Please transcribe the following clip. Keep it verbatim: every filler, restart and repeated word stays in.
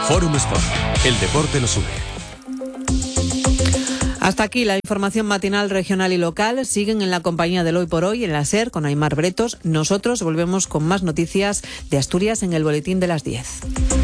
Fórum Sport. El deporte nos une. Hasta aquí la información matinal regional y local. Siguen en la compañía del Hoy por Hoy, en la SER, con Aimar Bretos. Nosotros volvemos con más noticias de Asturias en el boletín de las diez.